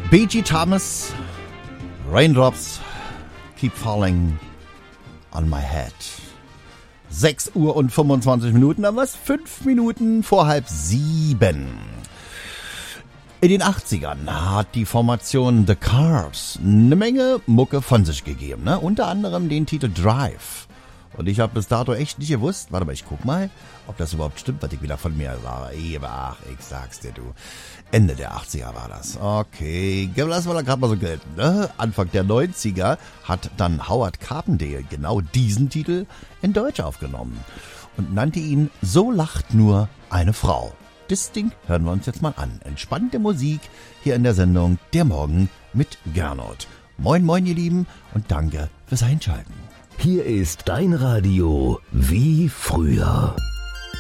B.G. Thomas, Raindrops Keep Falling on My Head. 6 Uhr und 25 Minuten, dann was 5 Minuten vor 6:30. In den 80ern hat die Formation The Cars eine Menge Mucke von sich gegeben, ne? Unter anderem den Titel Drive. Und ich habe bis dato echt nicht gewusst, warte mal, ich guck mal, ob das überhaupt stimmt, was ich wieder von mir sage. Ach, ich sag's dir, du. Ende der 80er war das. Okay, lassen wir da gerade mal so gelten, ne? Anfang der 90er hat dann Howard Carpendale genau diesen Titel in Deutsch aufgenommen und nannte ihn So lacht nur eine Frau. Das Ding hören wir uns jetzt mal an. Entspannte Musik hier in der Sendung Der Morgen mit Gernot. Moin, moin, ihr Lieben, und danke fürs Einschalten. Hier ist dein Radio wie früher.